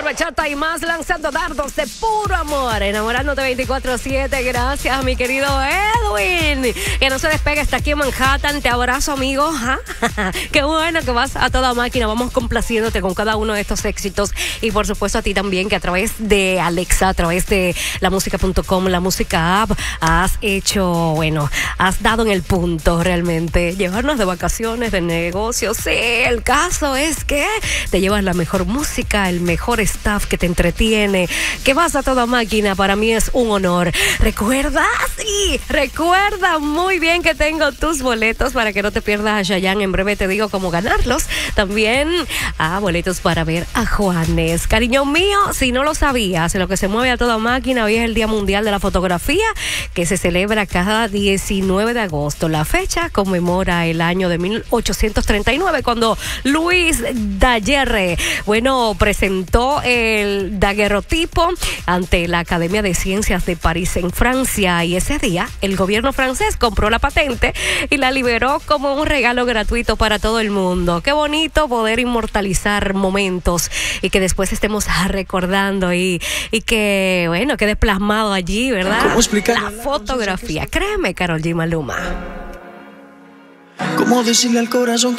bachata y más, lanzando dardos de puro amor, enamorándote 24/7. Gracias, mi querido Edwin, que no se despegue, está aquí en Manhattan. Te abrazo, amigo. Qué bueno que vas a toda máquina. Vamos complaciéndote con cada uno de estos éxitos, y por supuesto a ti también, que a través de Alexa, a través de lamusica.com, la música app, has hecho, has dado en el punto realmente. Llevarnos de vacaciones, de negocios. Sí, el caso es que te llevas la mejor música, el mejor staff que te entretiene, que vas a toda máquina. Para mí es un honor. Recuerda muy bien que tengo tus boletos para que no te pierdas a Chayanne. En breve te digo cómo ganarlos. También boletos para ver a Juanes. Cariño mío, si no lo sabías, lo que se mueve a toda máquina, hoy es el Día Mundial de la Fotografía, que se celebra cada 19 de agosto. La fecha conmemora el año de 1839, cuando Luis Daguerre, presentó el daguerrotipo ante la Academia de Ciencias de París en Francia, y ese día el gobierno francés compró la patente y la liberó como un regalo gratuito para todo el mundo. Qué bonito poder inmortalizar momentos y que después estemos recordando y que, quede plasmado allí, ¿verdad? ¿Cómo explicar la fotografía? Créeme, Karol G. Maluma. ¿Cómo decirle al corazón que